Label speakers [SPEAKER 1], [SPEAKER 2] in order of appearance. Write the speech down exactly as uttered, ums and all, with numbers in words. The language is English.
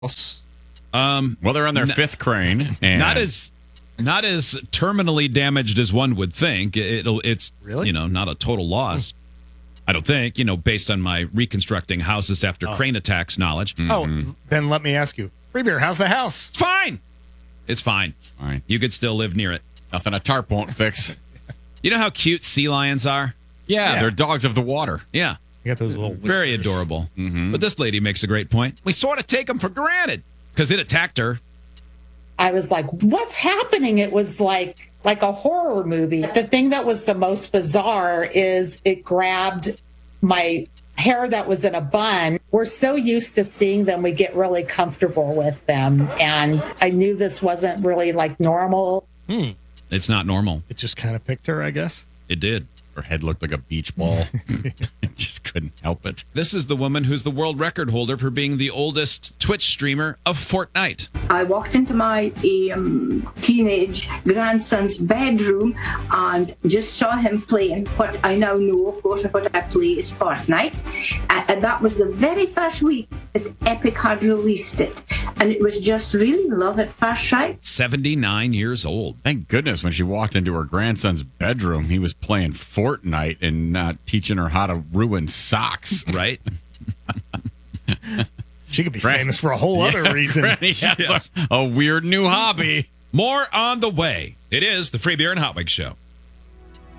[SPEAKER 1] Um,
[SPEAKER 2] well, they're on their
[SPEAKER 1] n-
[SPEAKER 2] fifth crane, and
[SPEAKER 1] not as not as terminally damaged as one would think. It'll it's
[SPEAKER 3] Really?
[SPEAKER 1] you know not a total loss. I don't think you know based on my reconstructing houses after
[SPEAKER 3] Oh.
[SPEAKER 1] crane attacks knowledge.
[SPEAKER 3] Oh, then let me ask you, Free Beer, how's the house?
[SPEAKER 1] It's fine. It's fine.
[SPEAKER 2] Fine.
[SPEAKER 1] You could still live near it.
[SPEAKER 2] Nothing a tarp won't fix.
[SPEAKER 1] You know how cute sea lions are?
[SPEAKER 2] Yeah,
[SPEAKER 3] Yeah.
[SPEAKER 2] they're dogs of the water.
[SPEAKER 1] Yeah.
[SPEAKER 3] You got those little
[SPEAKER 1] Very
[SPEAKER 3] whiskers.
[SPEAKER 1] adorable.
[SPEAKER 2] Mm-hmm.
[SPEAKER 1] But this lady makes a great point. We sort of take them for granted because it attacked her.
[SPEAKER 4] I was like, what's happening? It was like like a horror movie. The thing that was the most bizarre is it grabbed my hair that was in a bun. We're so used to seeing them, we get really comfortable with them. And I knew this wasn't really like normal.
[SPEAKER 3] Hmm.
[SPEAKER 1] It's not normal.
[SPEAKER 3] It just kind of picked her, I guess.
[SPEAKER 1] It did.
[SPEAKER 2] Her head looked like a beach ball. Just couldn't help it.
[SPEAKER 1] This is the woman who's the world record holder for being the oldest Twitch streamer of Fortnite.
[SPEAKER 5] I walked into my um, teenage grandson's bedroom and just saw him playing what I now know, of course, what I play is Fortnite. Uh, and that was the very first week that Epic had released it. And it was just really love at first sight.
[SPEAKER 1] seventy-nine years old.
[SPEAKER 2] Thank goodness when she walked into her grandson's bedroom, he was playing Fortnite and not teaching her how to ruin socks.
[SPEAKER 1] Right?
[SPEAKER 3] She could be
[SPEAKER 2] Right.
[SPEAKER 3] famous for a whole other reason.
[SPEAKER 2] Granny has a, a weird new hobby.
[SPEAKER 1] More on the way. It is the Free Beer and Hot Wings Show.